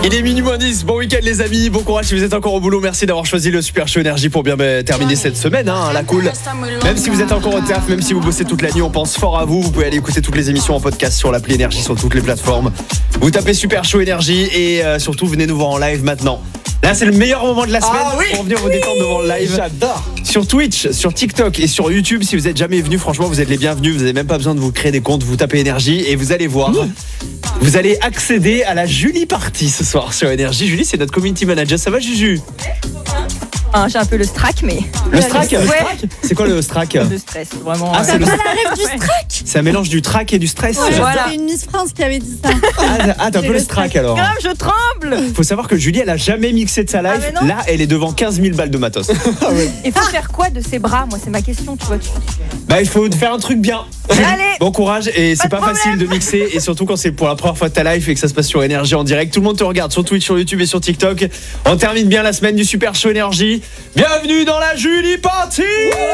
Il est minuit moins 10, bon week-end les amis, bon courage si vous êtes encore au boulot, merci d'avoir choisi le Super Show Énergie pour bien terminer cette semaine, la cool. Même si vous êtes encore au taf, même si vous bossez toute la nuit, on pense fort à vous, vous pouvez aller écouter toutes les émissions en podcast sur l'appli Énergie, sur toutes les plateformes. Vous tapez Super Show Énergie et surtout venez nous voir en live maintenant. Là c'est le meilleur moment de la semaine pour venir vous détendre devant le live. J'adore. Sur Twitch, sur TikTok et sur YouTube, si vous êtes jamais venus, franchement vous êtes les bienvenus, vous n'avez même pas besoin de vous créer des comptes, vous tapez Énergie et vous allez voir. Vous allez accéder à la Julie Party ce soir sur Énergie. Julie, c'est notre community manager. Ça va, Juju? J'ai un peu le strack, mais. Le strack, Ouais. C'est quoi le strack? Le stress, vraiment. Ah, c'est le... La rêve du strack. C'est un mélange du track et du stress. Ouais, Voilà. C'est une Miss France qui avait dit ça. Ah, t'as un peu le strack alors. Grave, je tremble. Faut savoir que Julie, elle a jamais mixé de sa live. Ah, mais non. Là, elle est devant 15 000 balles de matos. Et faut faire quoi de ses bras? Moi, c'est ma question, tu vois. Bah, il faut faire un truc bien. Allez. Bon courage et c'est Pas pas de facile de mixer et surtout quand c'est pour la première fois de ta live et que ça se passe sur Énergie en direct. Tout le monde te regarde sur Twitch, sur YouTube et sur TikTok. On termine bien la semaine du Super Show Énergie. Bienvenue dans la Julie Party.